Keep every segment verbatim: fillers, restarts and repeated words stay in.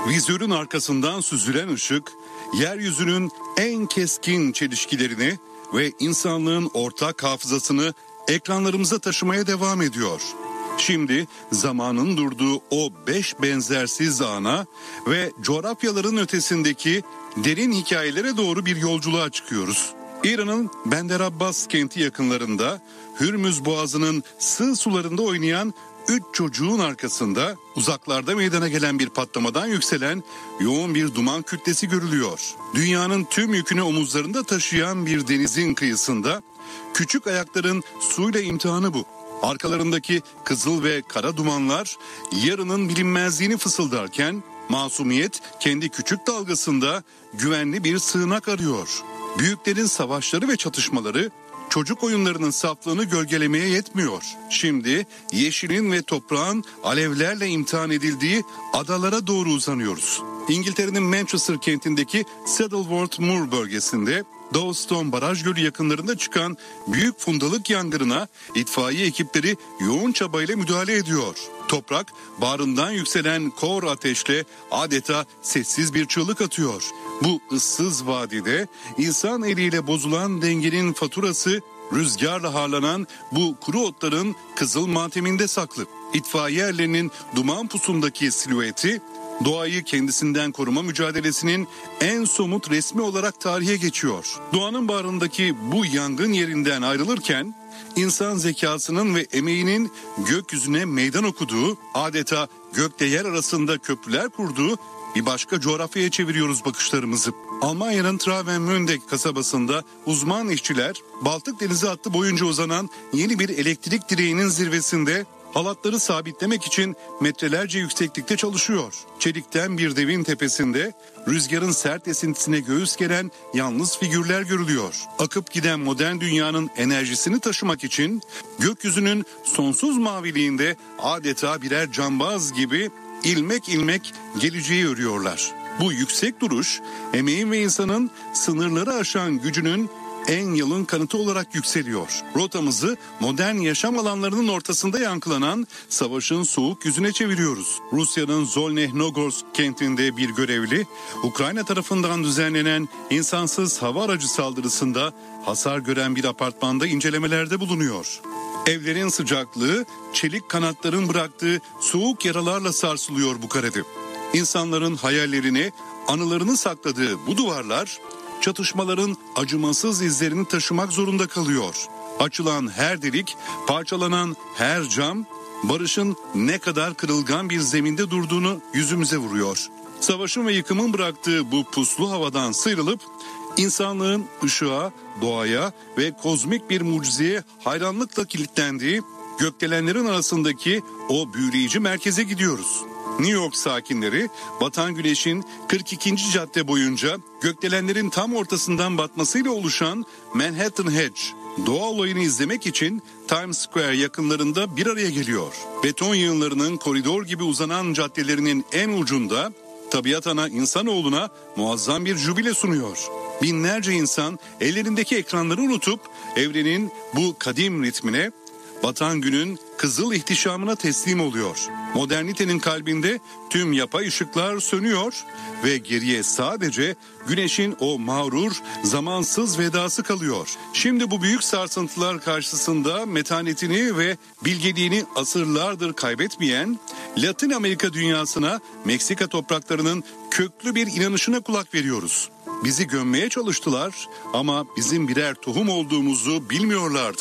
Vizörün arkasından süzülen ışık, yeryüzünün en keskin çelişkilerini ve insanlığın ortak hafızasını ekranlarımıza taşımaya devam ediyor. Şimdi zamanın durduğu o beş benzersiz ana ve coğrafyaların ötesindeki derin hikayelere doğru bir yolculuğa çıkıyoruz. İran'ın Bandar Abbas kenti yakınlarında Hürmüz Boğazı'nın sığ sularında oynayan üç çocuğun arkasında uzaklarda meydana gelen bir patlamadan yükselen yoğun bir duman kütlesi görülüyor. Dünyanın tüm yükünü omuzlarında taşıyan bir denizin kıyısında küçük ayakların suyla imtihanı bu. Arkalarındaki kızıl ve kara dumanlar yarının bilinmezliğini fısıldarken masumiyet kendi küçük dalgasında güvenli bir sığınak arıyor. Büyüklerin savaşları ve çatışmaları çocuk oyunlarının saflığını gölgelemeye yetmiyor. Şimdi yeşilin ve toprağın alevlerle imtihan edildiği adalara doğru uzanıyoruz. İngiltere'nin Manchester kentindeki Saddleworth Moor bölgesinde Dawstone Baraj Gölü yakınlarında çıkan büyük fundalık yangınına itfaiye ekipleri yoğun çabayla müdahale ediyor. Toprak bağrından yükselen kor ateşle adeta sessiz bir çığlık atıyor. Bu ıssız vadide insan eliyle bozulan dengenin faturası rüzgarla harlanan bu kuru otların kızıl mateminde saklı. İtfaiye erlerinin duman pusundaki silüeti doğayı kendisinden koruma mücadelesinin en somut resmi olarak tarihe geçiyor. Doğanın bağrındaki bu yangın yerinden ayrılırken insan zekasının ve emeğinin gökyüzüne meydan okuduğu, adeta gökle yer arasında köprüler kurduğu bir başka coğrafyaya çeviriyoruz bakışlarımızı. Almanya'nın Travemünde kasabasında uzman işçiler Baltık Denizi hattı boyunca uzanan yeni bir elektrik direğinin zirvesinde halatları sabitlemek için metrelerce yükseklikte çalışıyor. Çelikten bir devin tepesinde rüzgarın sert esintisine göğüs geren yalnız figürler görülüyor. Akıp giden modern dünyanın enerjisini taşımak için gökyüzünün sonsuz maviliğinde adeta birer cambaz gibi ilmek ilmek geleceği örüyorlar. Bu yüksek duruş, emeğin ve insanın sınırları aşan gücünün en yalın kanıtı olarak yükseliyor. Rotamızı modern yaşam alanlarının ortasında yankılanan savaşın soğuk yüzüne çeviriyoruz. Rusya'nın Zolnehnogorsk kentinde bir görevli, Ukrayna tarafından düzenlenen insansız hava aracı saldırısında hasar gören bir apartmanda incelemelerde bulunuyor. Evlerin sıcaklığı, çelik kanatların bıraktığı soğuk yaralarla sarsılıyor bu karede. İnsanların hayallerini, anılarını sakladığı bu duvarlar, çatışmaların acımasız izlerini taşımak zorunda kalıyor. Açılan her delik, parçalanan her cam, barışın ne kadar kırılgan bir zeminde durduğunu yüzümüze vuruyor. Savaşın ve yıkımın bıraktığı bu puslu havadan sıyrılıp, insanlığın ışığa, doğaya ve kozmik bir mucizeye hayranlıkla kilitlendiği gökdelenlerin arasındaki o büyüleyici merkeze gidiyoruz. New York sakinleri batan güneşin kırk ikinci cadde boyunca gökdelenlerin tam ortasından batmasıyla oluşan Manhattan Hedge doğa olayını izlemek için Times Square yakınlarında bir araya geliyor. Beton yığınlarının koridor gibi uzanan caddelerinin en ucunda tabiat ana insanoğluna muazzam bir jübile sunuyor. Binlerce insan ellerindeki ekranları unutup evrenin bu kadim ritmine, batan günün kızıl ihtişamına teslim oluyor. Modernitenin kalbinde tüm yapay ışıklar sönüyor ve geriye sadece güneşin o mağrur, zamansız vedası kalıyor. Şimdi bu büyük sarsıntılar karşısında metanetini ve bilgeliğini asırlardır kaybetmeyen Latin Amerika dünyasına, Meksika topraklarının köklü bir inanışına kulak veriyoruz. Bizi gömmeye çalıştılar ama bizim birer tohum olduğumuzu bilmiyorlardı.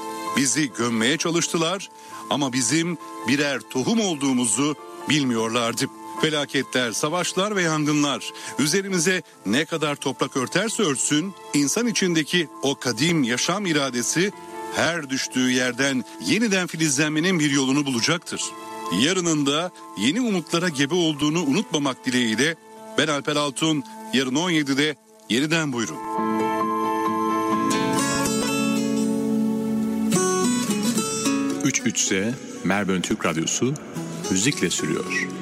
Bizi gömmeye çalıştılar ama bizim birer tohum olduğumuzu bilmiyorlardı. Felaketler, savaşlar ve yangınlar üzerimize ne kadar toprak örterse örtsün, insan içindeki o kadim yaşam iradesi her düştüğü yerden yeniden filizlenmenin bir yolunu bulacaktır. Yarının da yeni umutlara gebe olduğunu unutmamak dileğiyle ben Alper Altun, yarın on yedide yeniden buyurun. üç üç S Melbourne Türk Radyosu müzikle sürüyor.